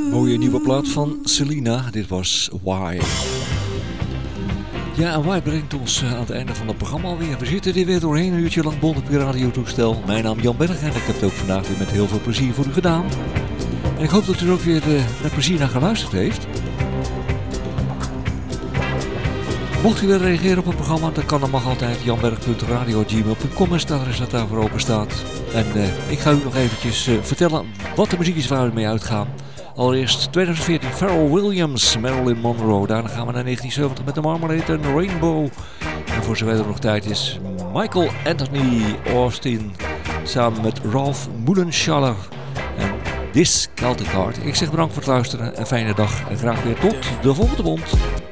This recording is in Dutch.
Mooie nieuwe plaat van Selena. Dit was Why. Ja, en Why brengt ons aan het einde van het programma alweer. We zitten er weer doorheen, een uurtje lang bond op je radiotoestel. Mijn naam Jan Berg en ik heb het ook vandaag weer met heel veel plezier voor u gedaan. En ik hoop dat u er ook weer met plezier naar geluisterd heeft. Mocht u willen reageren op het programma, dan kan dat mag altijd janberg.radio@gmail.com is het adres dat daarvoor open staat. En ik ga u nog eventjes vertellen wat de muziek is waar we mee uitgaan. Allereerst 2014 Pharrell Williams, Marilyn Monroe. Daarna gaan we naar 1970 met de Marmalade en Rainbow. En voor zover er nog tijd is, Michael Anthony Austin samen met Ralph Mullenshaller en This Celtic Heart. Ik zeg bedankt voor het luisteren, een fijne dag en graag weer tot de volgende bond.